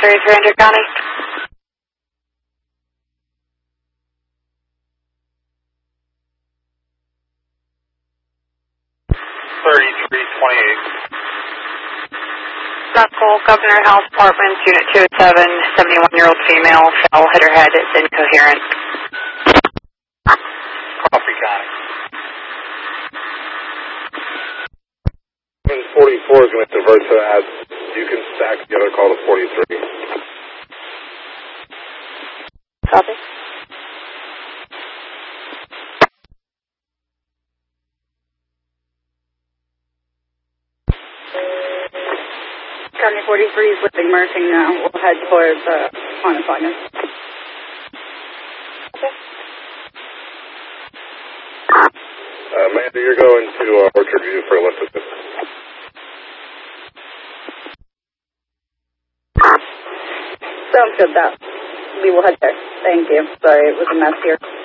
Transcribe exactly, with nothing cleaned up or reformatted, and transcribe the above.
thirty-three hundred County. thirty-three twenty-eight. Knuckle, Governor House Apartments, Unit two oh seven, seventy-one-year-old female, fell, hit her head, it's incoherent. Copy, County. forty-four is going to divert to that. You can stack the other call to forty-three. Copy. County forty-three is leaving Mercing now. We'll head towards uh, Onondaga. Uh, Amanda, you're going to uh, Orchard View for a lift assist. Sounds good, that. We will head there. Thank you. Sorry, it was a mess here.